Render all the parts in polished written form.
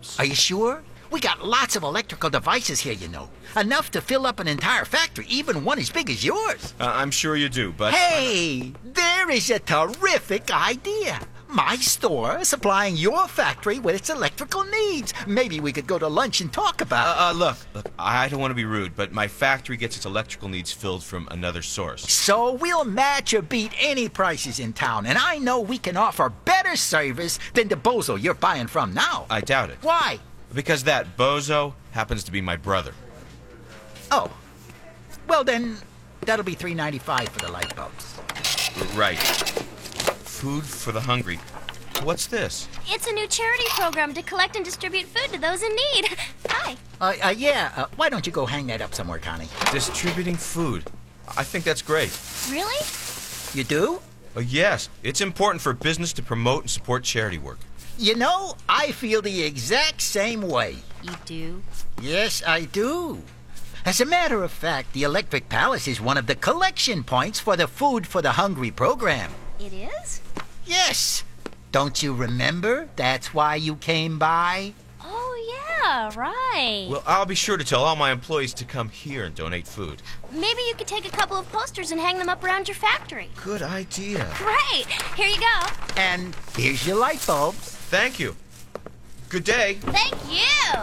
bulbs. Are you sure? We got lots of electrical devices here, you know. Enough to fill up an entire factory, even one as big as yours. I'm sure you do, but... Hey, there is a terrific idea. My store supplying your factory with its electrical needs. Maybe we could go to lunch and talk about it. Look, I don't want to be rude, but my factory gets its electrical needs filled from another source. So we'll match or beat any prices in town, and I know we can offer better service than the bozo you're buying from now. I doubt it. Why? Because that bozo happens to be my brother. Oh. Well, then, that'll be $3.95 for the light bulbs. Right. Food for the hungry. What's this? It's a new charity program to collect and distribute food to those in need. Hi. Why don't you go hang that up somewhere, Connie? Distributing food. I think that's great. Really? You do? Yes. It's important for business to promote and support charity work. You know, I feel the exact same way. You do? Yes, I do. As a matter of fact, the Electric Palace is one of the collection points for the Food for the Hungry program. It is? Yes. Don't you remember? That's why you came by. Oh, yeah, right. Well, I'll be sure to tell all my employees to come here and donate food. Maybe you could take a couple of posters and hang them up around your factory. Good idea. Great. Here you go. And here's your light bulbs. Thank you. Good day. Thank you.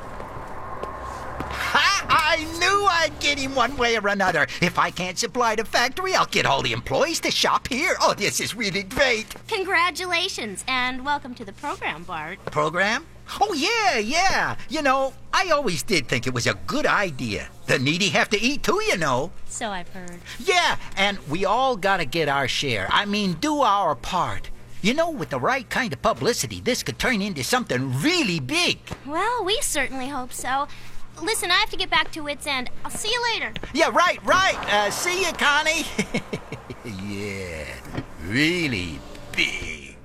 Ha! I knew I'd get him one way or another. If I can't supply the factory, I'll get all the employees to shop here. Oh, this is really great. Congratulations, and welcome to the program, Bart. Program? Oh, yeah. You know, I always did think it was a good idea. The needy have to eat too, you know. So I've heard. Yeah, and we all gotta get our share. I mean, do our part. You know, with the right kind of publicity, this could turn into something really big. Well, we certainly hope so. Listen, I have to get back to Wits End. I'll see you later. Yeah, right. See you, Connie. Yeah, really big.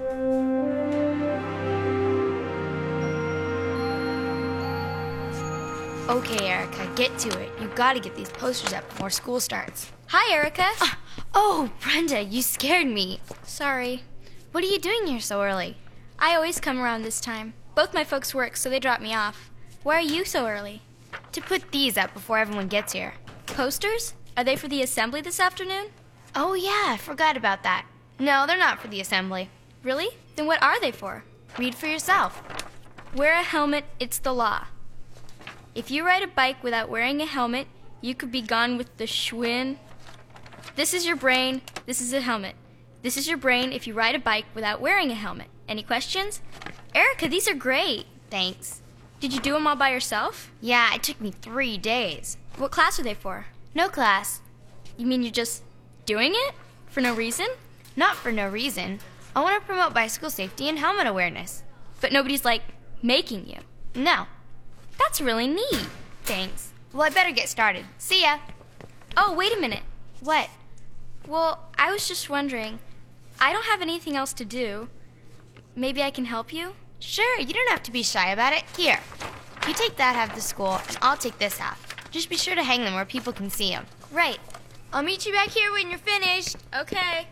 Okay, Erica, get to it. You gotta get these posters up before school starts. Hi, Erica. Oh, Brenda, you scared me. Sorry. What are you doing here so early? I always come around this time. Both my folks work, so they drop me off. Why are you so early? To put these up before everyone gets here. Posters? Are they for the assembly this afternoon? Oh, yeah, I forgot about that. No, they're not for the assembly. Really? Then what are they for? Read for yourself. Wear a helmet, it's the law. If you ride a bike without wearing a helmet, you could be gone with the Schwinn. This is your brain, this is a helmet. This is your brain if you ride a bike without wearing a helmet. Any questions? Erica, these are great. Thanks. Did you do them all by yourself? Yeah, it took me 3 days. What class are they for? No class. You mean you're just doing it? For no reason? Not for no reason. I want to promote bicycle safety and helmet awareness. But nobody's, making you. No. That's really neat. Thanks. Well, I better get started. See ya. Oh, wait a minute. What? Well, I was just wondering. I don't have anything else to do. Maybe I can help you? Sure, you don't have to be shy about it. Here, you take that half to school, and I'll take this half. Just be sure to hang them where people can see them. Right. I'll meet you back here when you're finished. Okay.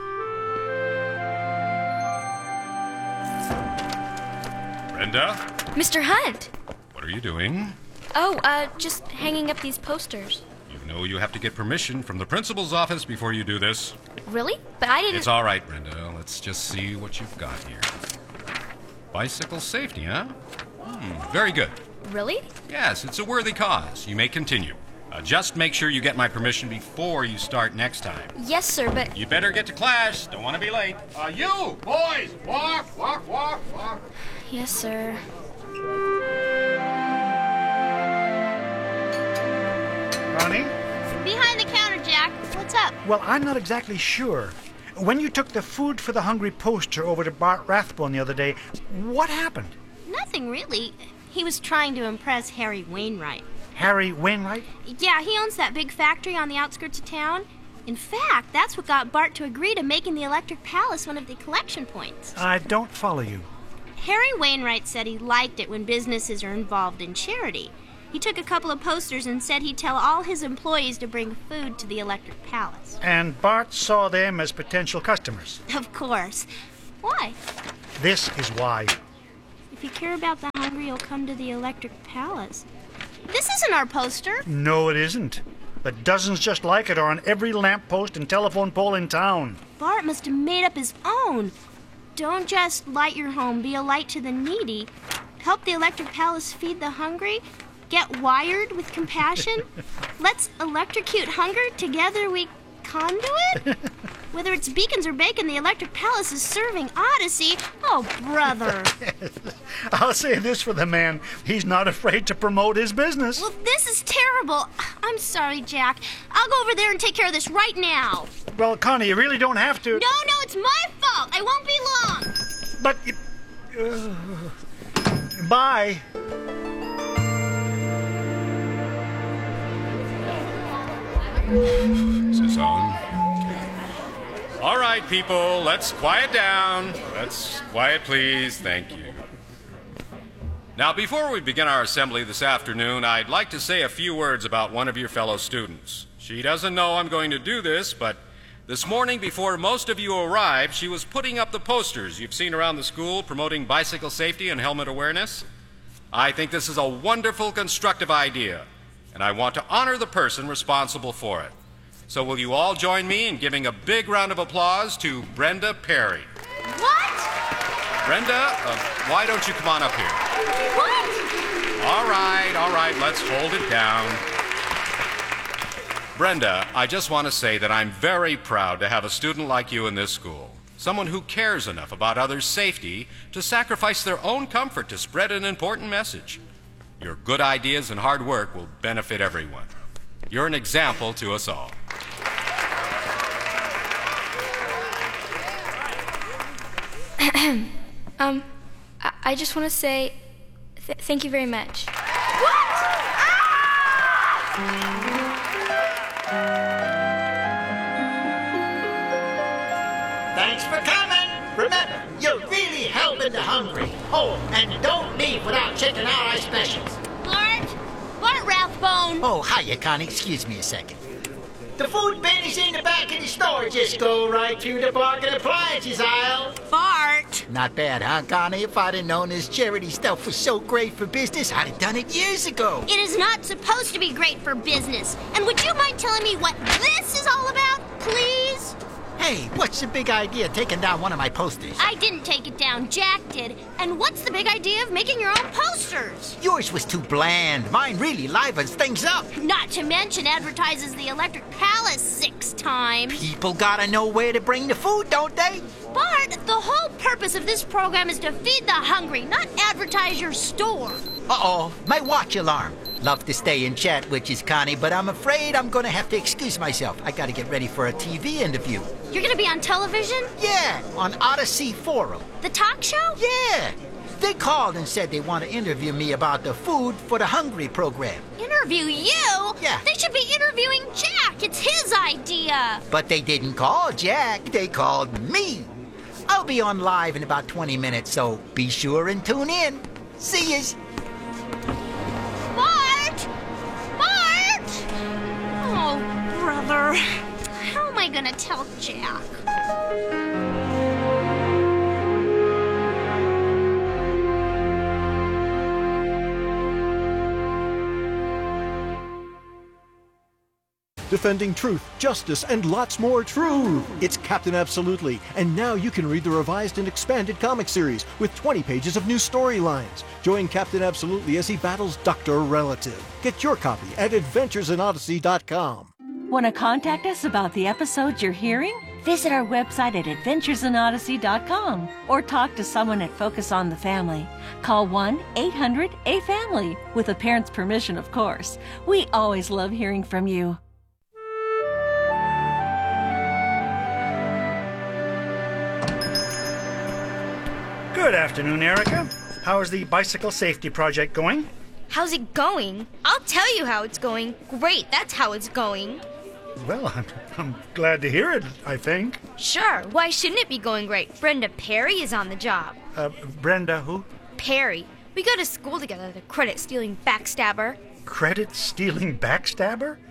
Brenda? Mr. Hunt! What are you doing? Oh, just hanging up these posters. You know you have to get permission from the principal's office before you do this. Really? But I didn't... It's all right, Brenda. Let's just see what you've got here. Bicycle safety, huh? Very good. Really? Yes, it's a worthy cause. You may continue. Just make sure you get my permission before you start next time. Yes, sir, but... You better get to class. Don't want to be late. You, boys, walk. Yes, sir. Ronnie? Behind the counter, Jack. What's up? Well, I'm not exactly sure. When you took the Food for the Hungry poster over to Bart Rathbone the other day, what happened? Nothing, really. He was trying to impress Harry Wainwright. Harry Wainwright? Yeah, he owns that big factory on the outskirts of town. In fact, that's what got Bart to agree to making the Electric Palace one of the collection points. I don't follow you. Harry Wainwright said he liked it when businesses are involved in charity. He took a couple of posters and said he'd tell all his employees to bring food to the Electric Palace. And Bart saw them as potential customers. Of course. Why? This is why. If you care about the hungry will come to the Electric Palace. This isn't our poster. No, it isn't. But dozens just like it are on every lamppost and telephone pole in town. Bart must have made up his own. Don't just light your home, be a light to the needy. Help the Electric Palace feed the hungry. Get wired with compassion. Let's electrocute hunger. Together we conduit. Whether it's beacons or bacon, the Electric Palace is serving Odyssey. Oh, brother. I'll say this for the man. He's not afraid to promote his business. Well, this is terrible. I'm sorry, Jack. I'll go over there and take care of this right now. Well, Connie, you really don't have to. No, it's my fault. I won't be long. But... bye. Is this on? All right, people, let's quiet down. Let's quiet, please. Thank you. Now, before we begin our assembly this afternoon, I'd like to say a few words about one of your fellow students. She doesn't know I'm going to do this, but this morning, before most of you arrived, she was putting up the posters you've seen around the school promoting bicycle safety and helmet awareness. I think this is a wonderful, constructive idea, and I want to honor the person responsible for it. So will you all join me in giving a big round of applause to Brenda Perry? What? Brenda, why don't you come on up here? What? All right, let's hold it down. Brenda, I just want to say that I'm very proud to have a student like you in this school. Someone who cares enough about others' safety to sacrifice their own comfort to spread an important message. Your good ideas and hard work will benefit everyone. You're an example to us all. I just want to say thank you very much. Thanks for coming. Remember, you're really helping the hungry. Oh, and don't leave without checking out our specials. Bart Rathbone. Oh, hiya, Connie. Excuse me a second. The food bin is in the back of the store. Just go right through the bargain appliances aisle. Bart. Not bad, huh, Connie? If I'd have known this charity stuff was so great for business, I'd have done it years ago. It is not supposed to be great for business. And would you mind telling me what this is all about, please? Hey, what's the big idea of taking down one of my posters? I didn't take it down, Jack did. And what's the big idea of making your own posters? Yours was too bland. Mine really livens things up. Not to mention advertises the Electric Palace 6 times. People gotta know where to bring the food, don't they? Bart, the whole purpose of this program is to feed the hungry, not advertise your store. Uh-oh, my watch alarm. Love to stay and chat with you, Connie, but I'm afraid I'm gonna have to excuse myself. I gotta get ready for a TV interview. You're gonna be on television? Yeah, on Odyssey Forum. The talk show? Yeah. They called and said they want to interview me about the Food for the Hungry program. Interview you? Yeah. They should be interviewing Jack. It's his idea. But they didn't call Jack. They called me. I'll be on live in about 20 minutes, so be sure and tune in. See yous. Bart! Oh, brother. How am I gonna tell Jack? Defending truth, justice, and lots more truth. It's Captain Absolutely, and now you can read the revised and expanded comic series with 20 pages of new storylines. Join Captain Absolutely as he battles Dr. Relative. Get your copy at adventuresinodyssey.com. Want to contact us about the episodes you're hearing? Visit our website at adventuresinodyssey.com or talk to someone at Focus on the Family. Call 1-800-A-FAMILY, with a parent's permission, of course. We always love hearing from you. Good afternoon, Erica. How's the bicycle safety project going? How's it going? I'll tell you how it's going. Great, that's how it's going. Well, I'm glad to hear it, I think. Sure, why shouldn't it be going great? Brenda Perry is on the job. Brenda who? Perry. We go to school together, the credit-stealing backstabber. Credit-stealing backstabber?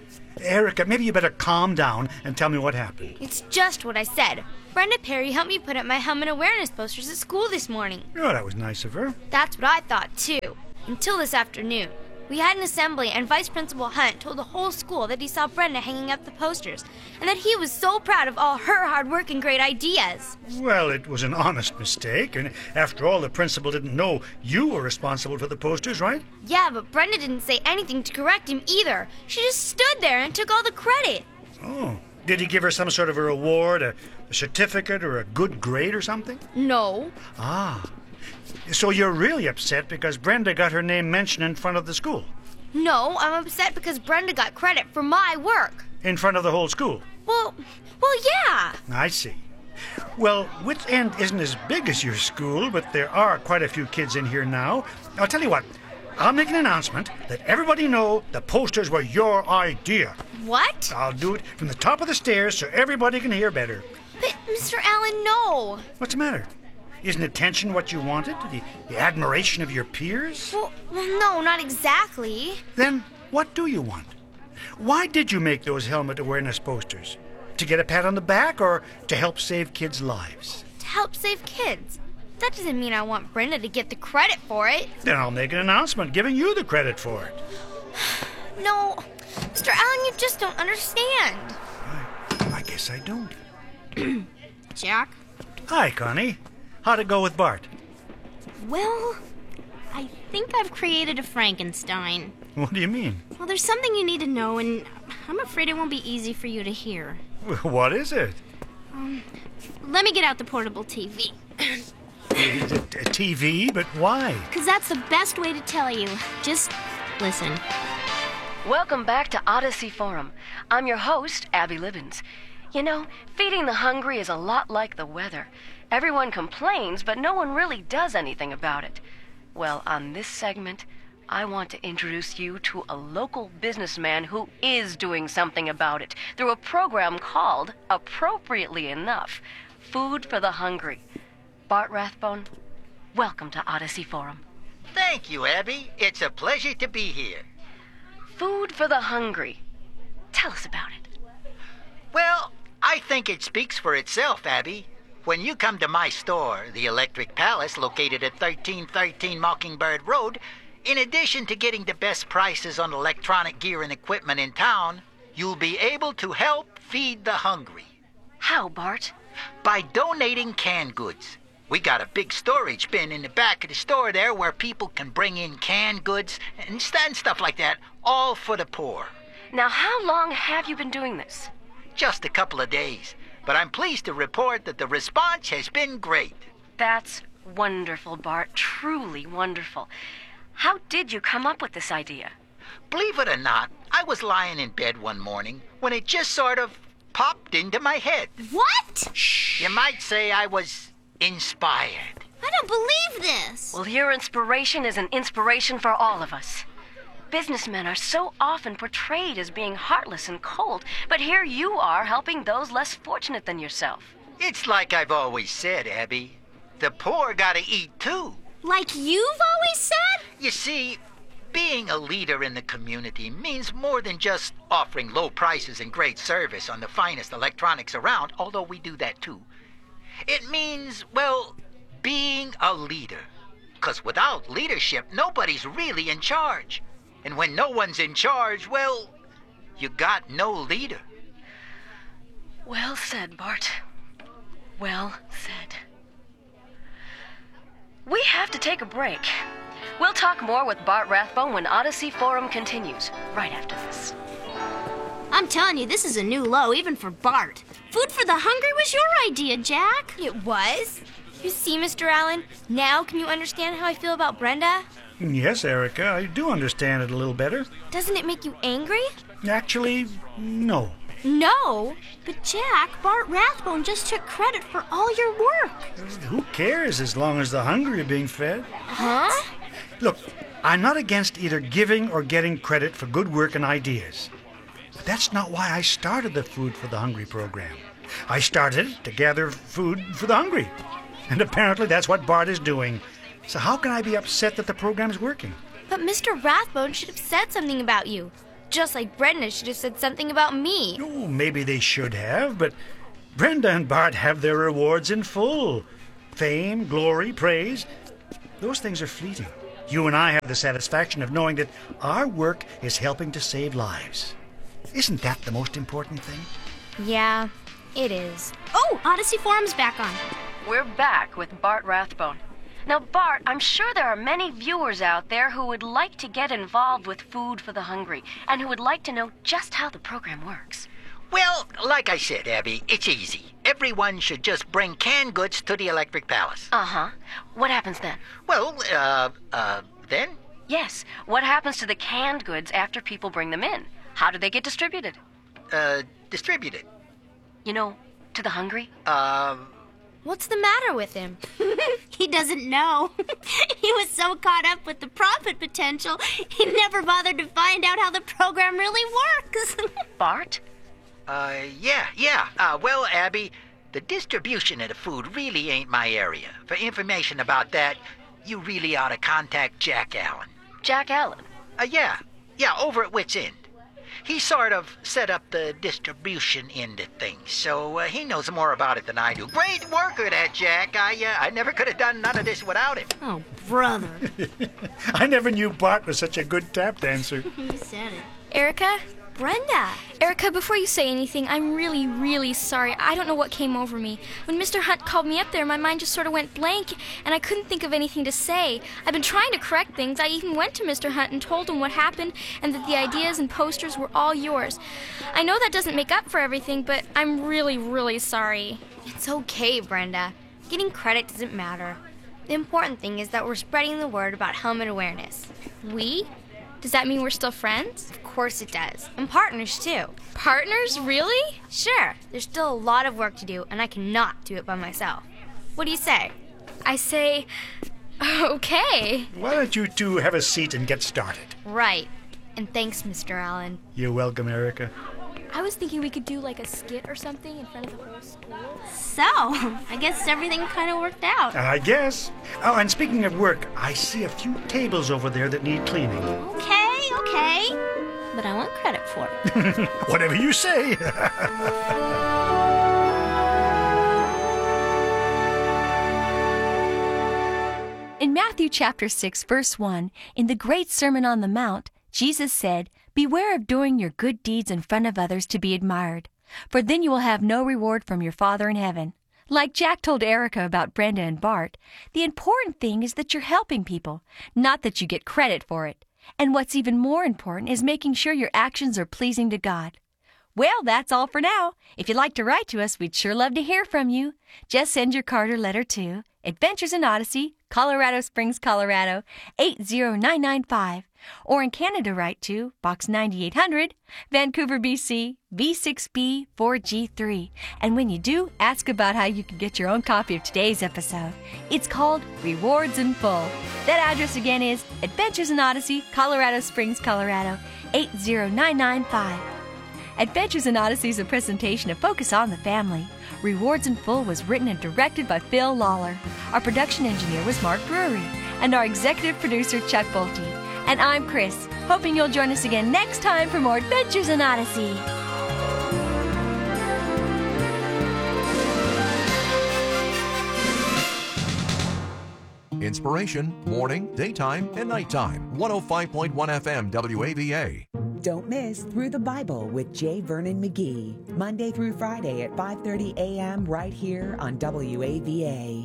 Erica, maybe you better calm down and tell me what happened. It's just what I said. Brenda Perry helped me put up my helmet awareness posters at school this morning. Oh, that was nice of her. That's what I thought, too. Until this afternoon. We had an assembly, and Vice Principal Hunt told the whole school that he saw Brenda hanging up the posters, and that he was so proud of all her hard work and great ideas. Well, it was an honest mistake, and after all, the principal didn't know you were responsible for the posters, right? Yeah, but Brenda didn't say anything to correct him either. She just stood there and took all the credit. Oh. Did he give her some sort of a reward, a certificate, or a good grade or something? No. Ah. So you're really upset because Brenda got her name mentioned in front of the school? No, I'm upset because Brenda got credit for my work. In front of the whole school? Well, yeah. I see. Well, Wits End isn't as big as your school, but there are quite a few kids in here now. I'll tell you what, I'll make an announcement, let everybody know the posters were your idea. What? I'll do it from the top of the stairs so everybody can hear better. But, Mr. Allen, no. What's the matter? Isn't attention what you wanted? The admiration of your peers? Well, no, not exactly. Then what do you want? Why did you make those helmet awareness posters? To get a pat on the back or to help save kids' lives? To help save kids. That doesn't mean I want Brenda to get the credit for it. Then I'll make an announcement giving you the credit for it. No, Mr. Allen, you just don't understand. I guess I don't. Jack? Hi, Connie. How'd it go with Bart? Well, I think I've created a Frankenstein. What do you mean? Well, there's something you need to know, and I'm afraid it won't be easy for you to hear. What is it? Let me get out the portable TV. Is it a TV? But why? Because that's the best way to tell you. Just listen. Welcome back to Odyssey Forum. I'm your host, Abby Livins. You know, feeding the hungry is a lot like the weather. Everyone complains, but no one really does anything about it. Well, on this segment, I want to introduce you to a local businessman who is doing something about it through a program called, appropriately enough, Food for the Hungry. Bart Rathbone, welcome to Odyssey Forum. Thank you, Abby. It's a pleasure to be here. Food for the Hungry. Tell us about it. Well, I think it speaks for itself, Abby. When you come to my store, the Electric Palace, located at 1313 Mockingbird Road, in addition to getting the best prices on electronic gear and equipment in town, you'll be able to help feed the hungry. How, Bart? By donating canned goods. We got a big storage bin in the back of the store there where people can bring in canned goods and stuff like that, all for the poor. Now, how long have you been doing this? Just a couple of days, but I'm pleased to report that the response has been great. That's wonderful, Bart. Truly wonderful. How did you come up with this idea? Believe it or not, I was lying in bed one morning when it just sort of popped into my head. What? Shh. You might say I was inspired. I don't believe this. Well, your inspiration is an inspiration for all of us. Businessmen are so often portrayed as being heartless and cold, but here you are helping those less fortunate than yourself. It's like I've always said, Abby. The poor gotta eat too. Like you've always said? You see, being a leader in the community means more than just offering low prices and great service on the finest electronics around, although we do that too. It means, well, being a leader. 'Cause without leadership, nobody's really in charge. And when no one's in charge, well, you got no leader. Well said, Bart. Well said. We have to take a break. We'll talk more with Bart Rathbone when Odyssey Forum continues, right after this. I'm telling you, this is a new low, even for Bart. Food for the hungry was your idea, Jack. It was? You see, Mr. Allen, now can you understand how I feel about Brenda? Yes, Erica, I do understand it a little better. Doesn't it make you angry? Actually, no. No. But Jack, Bart Rathbone just took credit for all your work. Who cares as long as the hungry are being fed? Huh? Look, I'm not against either giving or getting credit for good work and ideas. But that's not why I started the Food for the Hungry program. I started it to gather food for the hungry. And apparently that's what Bart is doing. So how can I be upset that the program's working? But Mr. Rathbone should have said something about you. just like Brenda should have said something about me. Oh, maybe they should have, but Brenda and Bart have their rewards in full. Fame, glory, praise. Those things are fleeting. You and I have the satisfaction of knowing that our work is helping to save lives. Isn't that the most important thing? Yeah, it is. Oh, Odyssey Forum's back on. We're back with Bart Rathbone. Now, Bart, I'm sure there are many viewers out there who would like to get involved with Food for the Hungry and who would like to know just how the program works. Well, like I said, Abby, it's easy. Everyone should just bring canned goods to the Electric Palace. Uh-huh. What happens then? Well, then? Yes. What happens to the canned goods after people bring them in? How do they get distributed? Distributed. You know, to the hungry? What's the matter with him? He doesn't know. He was so caught up with the profit potential, he never bothered to find out how the program really works. Bart? Yeah. Well, Abby, the distribution of the food really ain't my area. For information about that, you really ought to contact Jack Allen. Jack Allen? Yeah, over at Wits End. He sort of set up the distribution end of things, so he knows more about it than I do. Great worker, that Jack. I never could have done none of this without him. Oh, brother. I never knew Bart was such a good tap dancer. You said it. Erica? Brenda! Erica, before you say anything, I'm really, really sorry. I don't know what came over me. When Mr. Hunt called me up there, my mind just sort of went blank, and I couldn't think of anything to say. I've been trying to correct things. I even went to Mr. Hunt and told him what happened and that the ideas and posters were all yours. I know that doesn't make up for everything, but I'm really, really sorry. It's okay, Brenda. Getting credit doesn't matter. The important thing is that we're spreading the word about helmet awareness. We? Does that mean we're still friends? Of course it does. And partners, too. Partners? Really? Sure. There's still a lot of work to do, and I cannot do it by myself. What do you say? I say, okay. Why don't you two have a seat and get started? Right. And thanks, Mr. Allen. You're welcome, Erica. I was thinking we could do like a skit or something in front of the whole school. So, I guess everything kind of worked out. I guess. Oh, and speaking of work, I see a few tables over there that need cleaning. Okay. But I want credit for it. Whatever you say. In Matthew chapter 6, verse 1, in the Great Sermon on the Mount, Jesus said, "Beware of doing your good deeds in front of others to be admired, for then you will have no reward from your Father in heaven." Like Jack told Erica about Brenda and Bart, the important thing is that you're helping people, not that you get credit for it. And what's even more important is making sure your actions are pleasing to God. Well, that's all for now. If you'd like to write to us, we'd sure love to hear from you. Just send your card or letter to Adventures in Odyssey, Colorado Springs, Colorado, 80995. Or in Canada, write to Box 9800, Vancouver, BC, V6B 4G3. And when you do, ask about how you can get your own copy of today's episode. It's called Rewards in Full. That address again is Adventures in Odyssey, Colorado Springs, Colorado, 80995. Adventures in Odyssey is a presentation of Focus on the Family. Rewards in Full was written and directed by Phil Lawler. Our production engineer was Mark Brewery. And our executive producer, Chuck Bolte. And I'm Chris, hoping you'll join us again next time for more Adventures in Odyssey. Inspiration, morning, daytime, and nighttime. 105.1 FM WAVA. Don't miss Through the Bible with J. Vernon McGee, Monday through Friday at 5:30 a.m. right here on WAVA.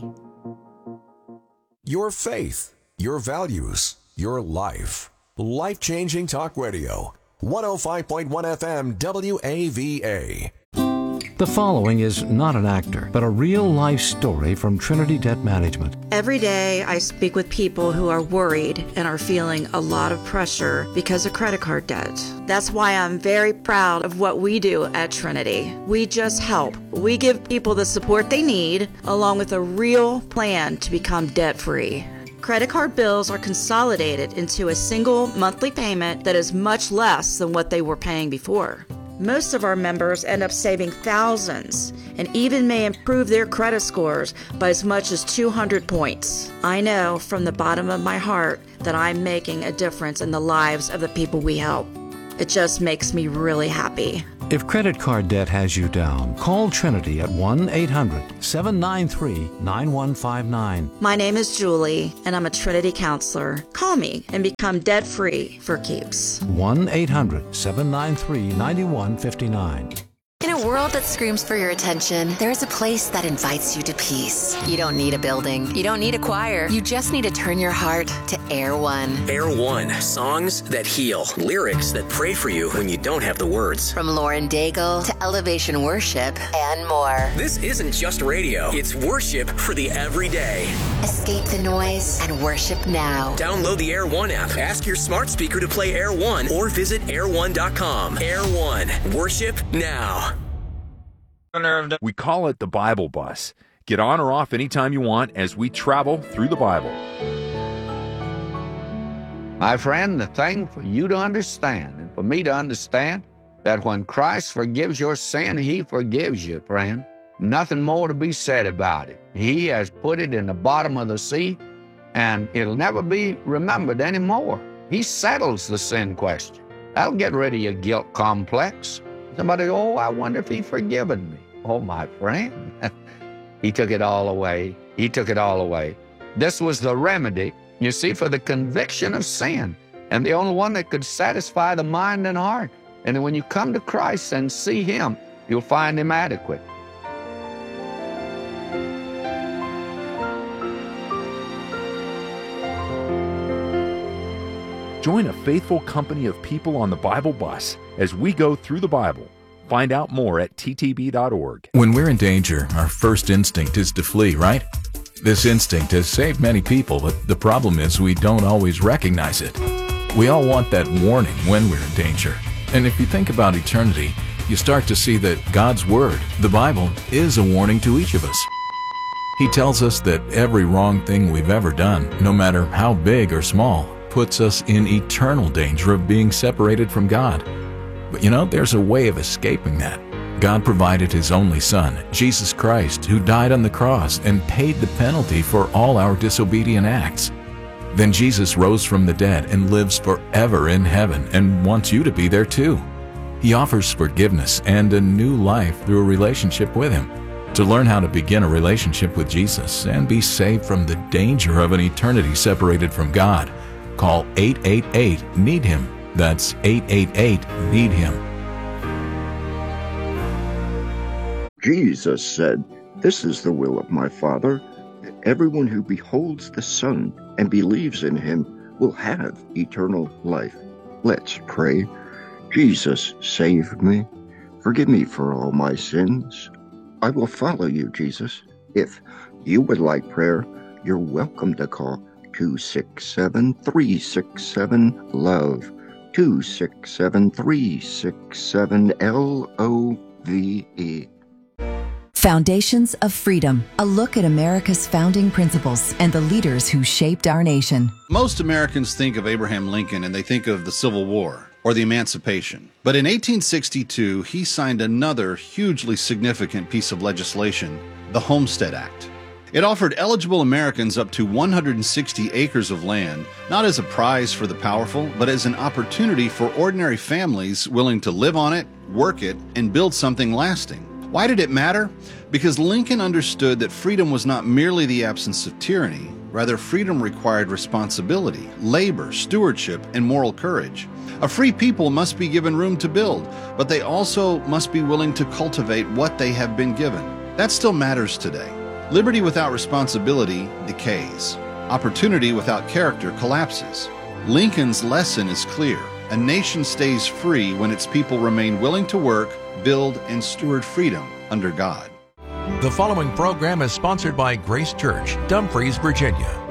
Your faith, your values, your life. Life-changing talk radio. 105.1 FM WAVA. The following is not an actor, but a real-life story from Trinity Debt Management. Every day I speak with people who are worried and are feeling a lot of pressure because of credit card debt. That's why I'm very proud of what we do at Trinity. We just help. We give people the support they need, along with a real plan to become debt-free. Credit card bills are consolidated into a single monthly payment that is much less than what they were paying before. Most of our members end up saving thousands and even may improve their credit scores by as much as 200 points. I know from the bottom of my heart that I'm making a difference in the lives of the people we help. It just makes me really happy. If credit card debt has you down, call Trinity at 1-800-793-9159. My name is Julie, and I'm a Trinity counselor. Call me and become debt-free for keeps. 1-800-793-9159. In a world that screams for your attention, there is a place that invites you to peace. You don't need a building. You don't need a choir. You just need to turn your heart to Air One. Air One, songs that heal, lyrics that pray for you when you don't have the words. From Lauren Daigle to Elevation Worship and more. This isn't just radio. It's worship for the everyday. Escape the noise and worship now. Download the Air One app. Ask your smart speaker to play Air One or visit air1.com. Air One, worship now. We call it the Bible Bus. Get on or off anytime you want as we travel through the Bible. My friend, the thing for you to understand and for me to understand that when Christ forgives your sin, he forgives you, friend. Nothing more to be said about it. He has put it in the bottom of the sea, and it'll never be remembered anymore. He settles the sin question. That'll get rid of your guilt complex. Somebody, oh, I wonder if he's forgiven me. Oh, my friend, he took it all away. He took it all away. This was the remedy, you see, for the conviction of sin, and the only one that could satisfy the mind and heart. And when you come to Christ and see him, you'll find him adequate. Join a faithful company of people on the Bible Bus as we go through the Bible. Find out more at ttb.org. When we're in danger, our first instinct is to flee, right? This instinct has saved many people, but the problem is we don't always recognize it. We all want that warning when we're in danger. And if you think about eternity, you start to see that God's Word, the Bible, is a warning to each of us. He tells us that every wrong thing we've ever done, no matter how big or small, puts us in eternal danger of being separated from God. But you know, there's a way of escaping that. God provided His only Son, Jesus Christ, who died on the cross and paid the penalty for all our disobedient acts. Then Jesus rose from the dead and lives forever in heaven and wants you to be there too. He offers forgiveness and a new life through a relationship with Him. To learn how to begin a relationship with Jesus and be saved from the danger of an eternity separated from God, call 888-NEED-HIM. That's 888-NEED-HIM. Jesus said, "This is the will of my Father, that everyone who beholds the Son and believes in him will have eternal life." Let's pray. Jesus, save me. Forgive me for all my sins. I will follow you, Jesus. If you would like prayer, you're welcome to call 267-367-LOVE. 267-367-LOVE. Foundations of Freedom, a look at America's founding principles and the leaders who shaped our nation. Most Americans think of Abraham Lincoln and they think of the Civil War or the Emancipation. But in 1862, he signed another hugely significant piece of legislation, the Homestead Act. It offered eligible Americans up to 160 acres of land, not as a prize for the powerful, but as an opportunity for ordinary families willing to live on it, work it, and build something lasting. Why did it matter? Because Lincoln understood that freedom was not merely the absence of tyranny. Rather, freedom required responsibility, labor, stewardship, and moral courage. A free people must be given room to build, but they also must be willing to cultivate what they have been given. That still matters today. Liberty without responsibility decays. Opportunity without character collapses. Lincoln's lesson is clear. A nation stays free when its people remain willing to work, build, and steward freedom under God. The following program is sponsored by Grace Church, Dumfries, Virginia.